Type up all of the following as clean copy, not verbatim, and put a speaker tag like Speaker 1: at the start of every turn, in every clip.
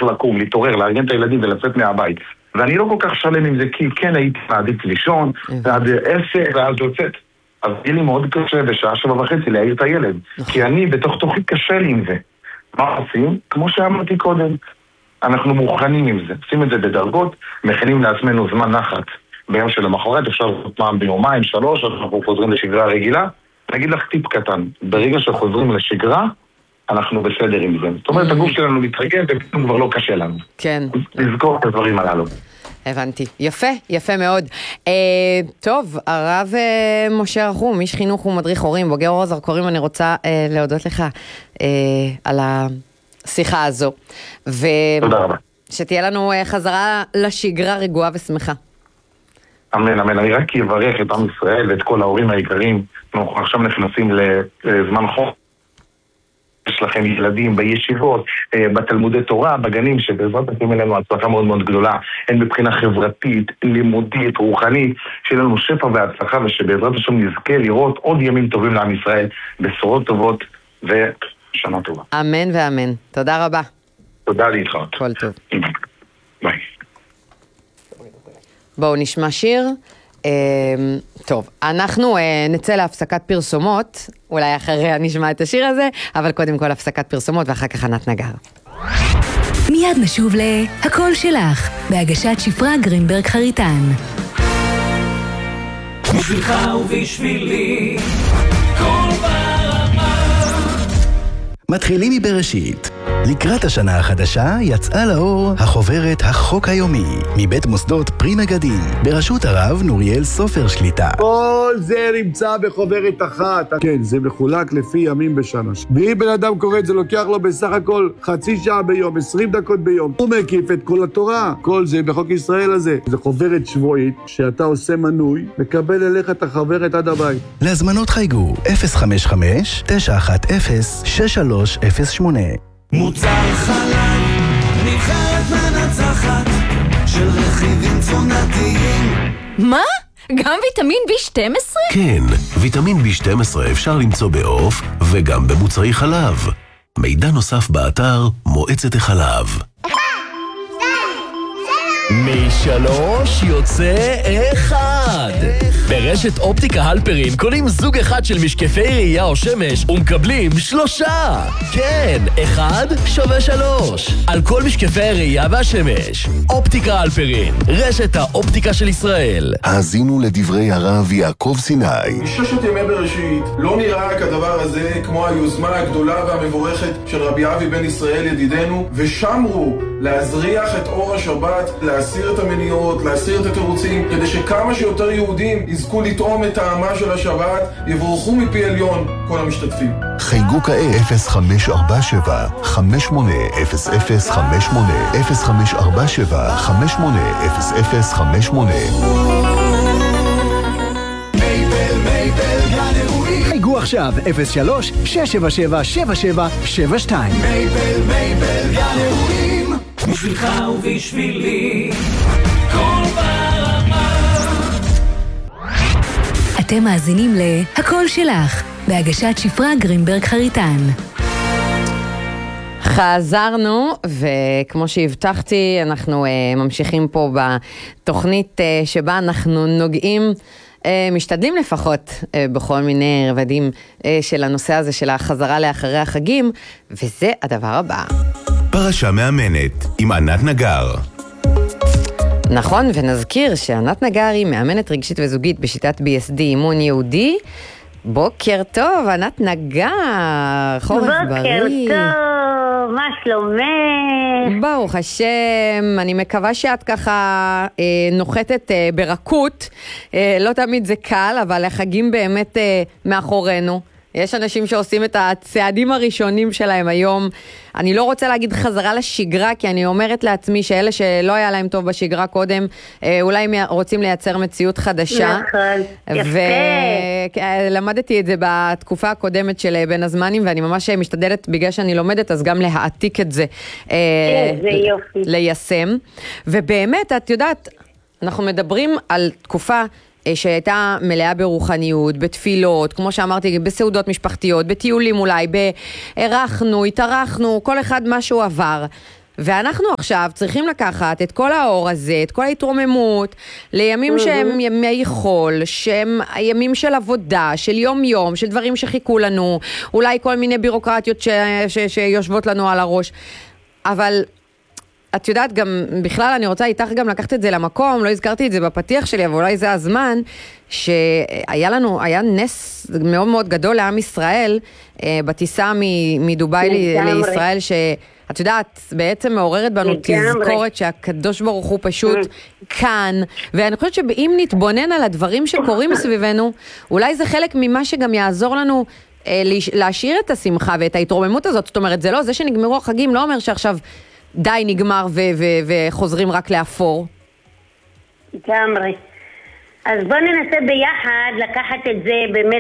Speaker 1: לקום, להתעורר, לארגן את הילדים ולצאת מהבית. ואני לא כל כך שלם עם זה, כי כן הייתי מעדיף לישון, ועד 10, ואז יוצאת. אז יהיה לי מאוד קשה בשעה 7:30 להעיר את הילד. כי אני בתוך תוכי קשה לי עם זה. מה עושים? כמו שאמרתי קודם, אנחנו מוכנים עם זה. עושים את זה בדרגות, מכינים לעצמנו זמן נחת. ביום של המחרת, אפשר לעשות פעם ביומיים, 3, אז אנחנו חוזרים לשגרה רגילה. אני אגיד לך טיפ קטן, ברגע שחוזרים לשגרה, אנחנו בסדר עם זה. זאת אומרת, הגוף שלנו מתרגל, ופתאום כבר לא קשה לנו.
Speaker 2: כן.
Speaker 1: לזכור את הדברים הללו.
Speaker 2: הבנתי. יפה, יפה מאוד. טוב, הרב משה רחום, איש חינוך ומדריך הורים, בוגר אור הזרקורים, אני רוצה להודות לך על השיחה הזו.
Speaker 1: תודה רבה.
Speaker 2: שתהיה לנו חזרה לשגרה רגועה ושמחה.
Speaker 1: אמן, אמן. אני רק אברך את עם ישראל ואת כל ההורים היקרים. אנחנו עכשיו נכנסים לזמן חום. יש לכם ילדים בישיבות, בתלמודי תורה, בגנים, שבעזרת השם אלינו הצלחה מאוד מאוד גדולה, הן מבחינה חברתית, לימודית, רוחנית, שיהיה לנו שפע והצלחה, ושבעזרת השם נזכה לראות עוד ימים טובים לעם ישראל, בשורות טובות ושנה טובה.
Speaker 2: אמן ואמן. תודה רבה.
Speaker 1: תודה להתראות.
Speaker 2: כל טוב.
Speaker 1: ביי.
Speaker 2: בואו נשמע שיר. טוב, אנחנו נצא להפסקת פרסומות, אולי אחריה נשמע את השיר הזה, אבל קודם כל הפסקת פרסומות ואחר כך ענת נגר.
Speaker 3: מיד נשוב להקול שלך, בהגשת שפרה גרינברג חריטן.
Speaker 4: בשבילך ובשבילי, כל ברמה.
Speaker 5: מתחילים מבראשית. לקראת השנה החדשה יצאה לאור החוברת החוק היומי מבית מוסדות פרי מגדים בראשות הרב נוריאל סופר שליטה.
Speaker 6: כל זה נמצא בחוברת אחת. כן, זה מחולק לפי ימים בשנה. ואם בן אדם קורא את זה, לוקח לו בסך הכל חצי שעה ביום, 20 דקות ביום. הוא מקיף את כל התורה. כל זה בחוק ישראל הזה. זה חוברת שבועית שאתה עושה מנוי, מקבל אליך את החוברת עד הבית.
Speaker 5: להזמנות חייגו 055-910-6308.
Speaker 4: מוצר חלב, נבחרת מנצחת של רכיבים תזונתיים.
Speaker 3: מה? גם ויטמין B12?
Speaker 7: כן, ויטמין B12 אפשר למצוא בעוף וגם במוצרי חלב. מידע נוסף באתר מועצת החלב.
Speaker 8: 3 יוצא 1. ברשת אופטיקה הלפרין קונים זוג אחד של משקפי ראייה או שמש ומקבלים 3. כן, 1 שווה 3. על כל משקפי הראייה והשמש. אופטיקה הלפרין, רשת האופטיקה של ישראל.
Speaker 7: האזינו לדברי הרב יעקב סיני.
Speaker 9: מששת ימי בראשית לא נראה כדבר הזה כמו היוזמה הגדולה והמבורכת של רבי אבי בן ישראל ידידנו, ושמרו להזריח את אור השבת, להסיר את המניעות, להסיר את התירוצים, כדי שכמה שיותר יהודים יזכו לטעום את טעמה של השבת, יבורכו מפי עליון כל המשתתפים.
Speaker 7: חייגו כעת 0547 580058 0547 580058.
Speaker 5: חייגו עכשיו 03-677-7772.
Speaker 4: מייבל גן אירועים, בשבילך ובשבילי, כל ברמה.
Speaker 3: אתם מאזינים להקול שלך, בהגשת שפרה גרינברג חריטן.
Speaker 2: חזרנו, וכמו שהבטחתי, אנחנו ממשיכים פה בתוכנית שבה אנחנו נוגעים, משתדלים לפחות בכל מיני רבדים של הנושא הזה של החזרה לאחרי החגים, וזה הדבר הבא.
Speaker 7: פרשה מאמנת עם ענת נגר.
Speaker 2: נכון, ונזכיר שענת נגר היא מאמנת רגשית וזוגית בשיטת BSD אימון יהודי. בוקר טוב, ענת נגר, חורף בריא.
Speaker 10: בוקר טוב, מה שלומך?
Speaker 2: ברוך השם, אני מקווה שאת ככה נוחתת ברכות, לא תמיד זה קל, אבל החגים באמת מאחורינו. יש אנשים שעושים את הצעדים הראשונים שלהם היום. אני לא רוצה להגיד חזרה לשגרה, כי אני אומרת לעצמי שאלה שלא היה להם טוב בשגרה קודם, אולי הם רוצים לייצר מציאות חדשה.
Speaker 10: נכון, יפה.
Speaker 2: ולמדתי את זה בתקופה הקודמת של בין הזמנים, ואני ממש משתדלת, בגלל שאני לומדת, אז גם להעתיק את זה.
Speaker 10: זה יופי.
Speaker 2: ליישם. ובאמת, את יודעת, אנחנו מדברים על תקופה שהייתה מלאה ברוחניות, בתפילות, כמו שאמרתי, בסעודות משפחתיות, בטיולים אולי, התארחנו, כל אחד מה שהוא עבר. ואנחנו עכשיו צריכים לקחת את כל האור הזה, את כל ההתרוממות, לימים שהם ימי חול, שהם ימים של עבודה, של יום-יום, של דברים שחיכו לנו, אולי כל מיני בירוקרטיות שיושבות לנו על הראש. אבל את יודעת, גם בכלל אני רוצה איתך גם לקחת את זה למקום, לא הזכרתי את זה בפתיח שלי, אבל אולי זה הזמן, היה נס מאוד מאוד גדול לעם ישראל, בטיסה מדובאי לישראל, שאת יודעת, בעצם מעוררת בנו תזכורת שהקדוש ברוך הוא פשוט כאן, ואני חושבת שאם נתבונן על הדברים שקורים סביבנו, אולי זה חלק ממה שגם יעזור לנו להשאיר את השמחה ואת ההתרוממות הזאת. זאת אומרת, זה שנגמרו החגים לא אומר שעכשיו די נגמר וחוזרים רק לאפור.
Speaker 10: לגמרי. אז בואו ננסה ביחד לקחת את זה באמת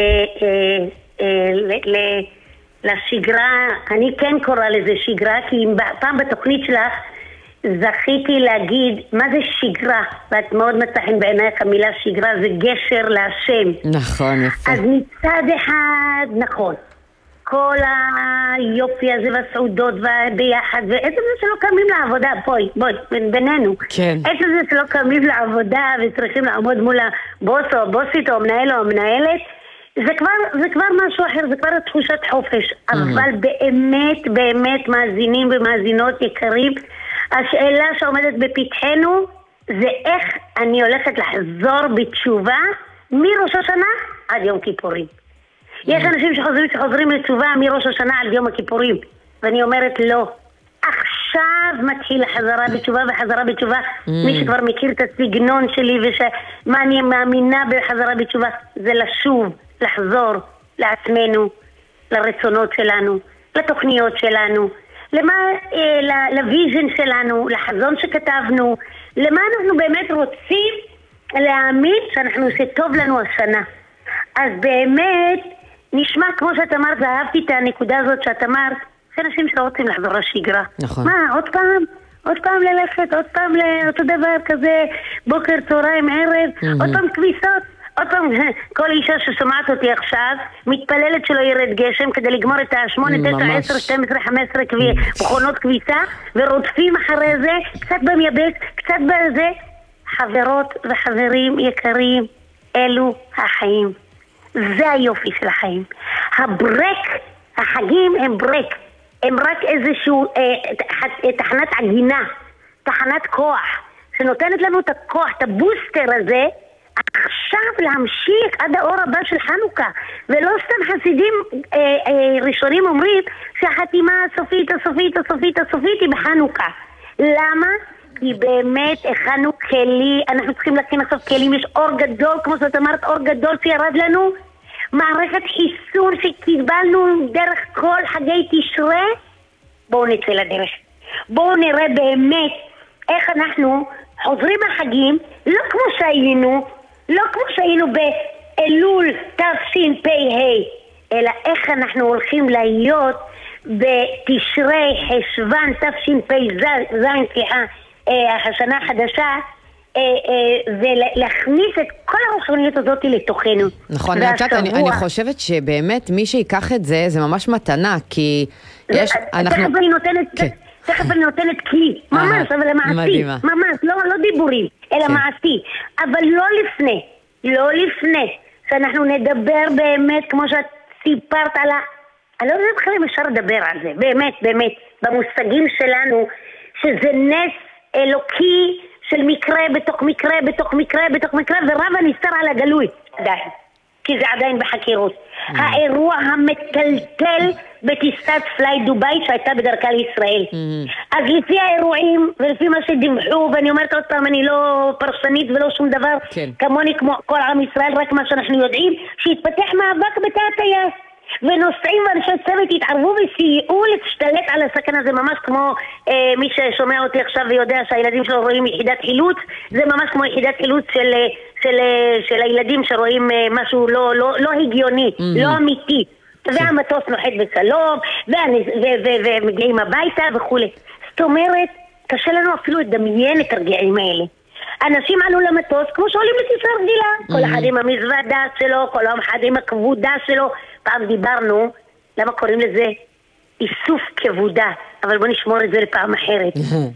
Speaker 10: לשגרה. אני כן קורא לזה שגרה, כי פעם בתוכנית שלך זכיתי להגיד מה זה שגרה, ואת מאוד מצחים בעינייך המילה שגרה, זה גשר להשם.
Speaker 2: נכון, יפה.
Speaker 10: אז מצד אחד, נכון, כל היופי הזה והסעודות ביחד, ואיזה זה שלא קמים לעבודה, בואי, בינינו.
Speaker 2: כן.
Speaker 10: איזה זה שלא קמים לעבודה וצריכים לעמוד מול הבוס או הבוסית או המנהל או המנהלת, זה כבר משהו אחר, זה כבר תחושת חופש. אבל באמת, באמת מאזינים ומאזינות יקרים, השאלה שעומדת בפתחנו זה איך אני הולכת לחזור בתשובה מראש השנה עד יום כיפורים. יש אנשים שחוזרים לתשובה מראש השנה עד יום הכיפורים, ואני אומרת לא. עכשיו מתחיל החזרה בתשובה, וחזרה בתשובה, מי שכבר מכיר את הסגנון שלי ומה אני מאמינה בחזרה בתשובה, זה לשוב, לחזור לעצמנו, לרצונות שלנו, לתוכניות שלנו, לוויז'ן שלנו, לחזון שכתבנו, למה אנחנו באמת רוצים להאמין שאנחנו עושה טוב לנו השנה. אז באמת נשמע כמו שאת אמרת, ואהבתי את הנקודה הזאת שאת אמרת, שאנשים שלא רוצים לחזור לשגרה.
Speaker 2: נכון.
Speaker 10: מה, עוד פעם ללכת, עוד פעם לאותו דבר כזה, בוקר, צהריים, ערב, עוד פעם כביסות, עוד פעם, כל אישה ששומעת אותי עכשיו, מתפללת שלא ירד גשם כדי לגמור את ה-8, 9, 10, 12, 15 מכונות כביסה, ורודפים אחרי זה, קצת במייבש, קצת בזה. חברות וחברים יקרים, אלו החיים. זה היופי של החיים. החגים הם ברק. הם רק איזשהו תחנת עגינה, תחנת כוח, שנותנת לנו את הכוח, את הבוסטר הזה, עכשיו להמשיך עד האור הבא של חנוכה. ולא סתם חסידים ראשונים אומרים שהחתימה הסופית היא בחנוכה. למה? כי באמת הכנו כלי, אנחנו צריכים להכין עכשיו כלים, יש אור גדול, כמו שאת אמרת, אור גדול שירד לנו, מערכת חיסון שקיבלנו דרך כל חגי תשרה. בואו נצא לדרך, בואו נראה באמת איך אנחנו חוזרים החגים, לא כמו שהיינו באלול תשפ"ה, אלא איך אנחנו הולכים להיות בתשרי חשוון תשפ"ז, השנה החדשה, ולהכניס את כל הרוחניות הזאת לתוכנו.
Speaker 2: נכון, אני חושבת שבאמת מי שיקח את זה, זה ממש מתנה, כי יש...
Speaker 10: תכף אני נותנת כלי, ממש, אבל מעשי, ממש, לא דיבורים, אלא מעשי, אבל לא לפני, שאנחנו נדבר באמת, כמו שאת סיפרת על אני לא יודעת בכלל אם אפשר לדבר על זה, באמת, במושגים שלנו, שזה נס אלוקי של מקרה בתוך מקרה, ורב הנסתר על הגלוי, עדיין, כי זה עדיין בחקירות. האירוע המטלטל בטיסת פליי דוביי שהייתה בדרכה לישראל. אז לפי האירועים ולפי מה שדיווחו, ואני אומרת עוד פעם, אני לא פרשנית ולא שום דבר, כמוני כמו כל עם ישראל, רק מה שאנחנו יודעים, שהתפתח מאבק בתא הטייס. ונוסעים ואנשי צוות התערבו וסייעו להשתלט על הסכנה. זה ממש כמו מי ששומע אותי עכשיו ויודע שהילדים שלו רואים יחידת חילוץ, זה ממש כמו יחידת חילוץ של הילדים שרואים משהו לא הגיוני, לא אמיתי. והמטוס נוחת בשלום ומגיעים הביתה וכו'. זאת אומרת, קשה לנו אפילו לדמיין את הרגעים האלה. אנשים עלו למטוס כמו שעולים לטיסה רגילה, כל אחד עם המזוודה שלו, כל אחד עם הכבודה שלו. פעם דיברנו, למה קוראים לזה איסוף כבודה? אבל בוא נשמור את זה לפעם אחרת.